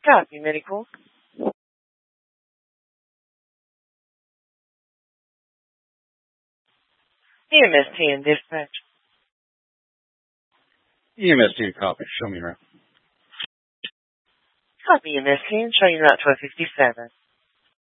Copy, medical. EMS team dispatch. EMS team copy. Show me around. Copy, EMS team. Show you route 1257.